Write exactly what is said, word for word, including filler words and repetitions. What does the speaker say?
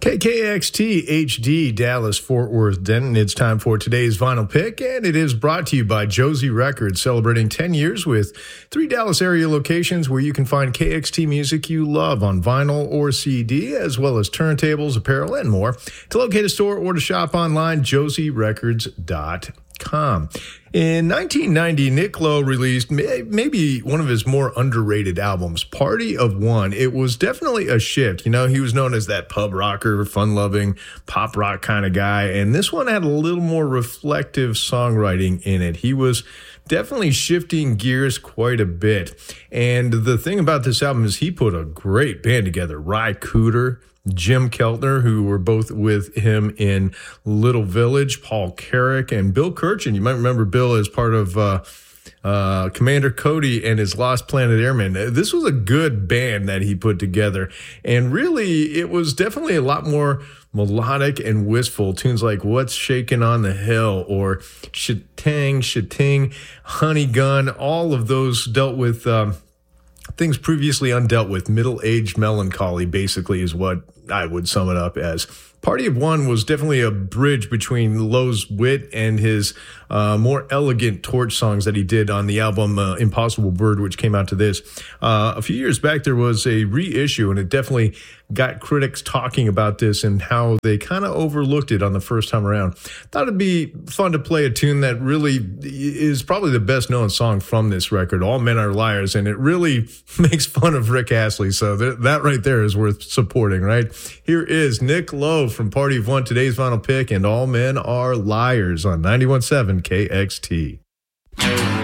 K K X T H D Dallas Fort Worth Denton. It's time for today's vinyl pick, and it is brought to you by Josie Records, celebrating ten years with three Dallas area locations where you can find K X T music you love on vinyl or C D, as well as turntables, apparel, and more. To locate a store or to shop online, josie records dot com. In nineteen ninety, Nick Lowe released may, maybe one of his more underrated albums, Party of One. It was definitely a shift. You know, he was known as that pub rocker, fun-loving, pop rock kind of guy, and this one had a little more reflective songwriting in it. He was definitely shifting gears quite a bit. And the thing about this album is he put a great band together. Ry Cooder, Jim Keltner, who were both with him in Little Village, Paul Carrack, and Bill Kirchen. You might remember Bill as part of uh, uh, Commander Cody and his Lost Planet Airmen. This was a good band that he put together. And really, it was definitely a lot more melodic and wistful. Tunes like What's Shaking on the Hill or Shatang, Shating, Honey Gun, all of those dealt with Um, things previously undealt with. Middle-aged melancholy, basically, is what I would sum it up as. Party of One was definitely a bridge between Lowe's wit and his uh, more elegant torch songs that he did on the album uh, Impossible Bird, which came out to this. Uh, a few years back, there was a reissue, and it definitely got critics talking about this and how they kind of overlooked it on the first time around. Thought it'd be fun to play a tune that really is probably the best known song from this record, All Men Are Liars, and it really makes fun of Rick Astley, so th- that right there is worth supporting, right? Here is Nick Lowe from Party of One, today's vinyl pick, and All Men Are Liars on ninety-one point seven K X T.